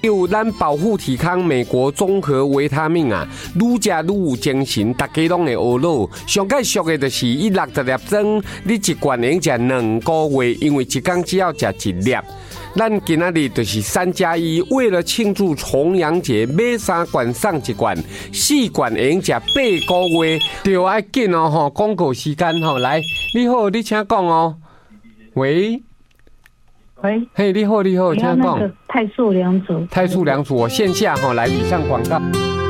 有咱保护体康美国综合维他命啊，愈食愈有精神，大家拢会学老。上介俗的就是160粒装，你一罐能食2个月，因为一天只要食1粒。咱今仔日就是3+1，为了庆祝重阳节，买3罐送1罐，4罐会用食8个月，就要紧哦吼！广告时间吼，来，你好，你请讲哦。喂。 喂， 嘿，你好，你好，请讲。 泰素良组， 泰素良组，我线下哈来以上广告。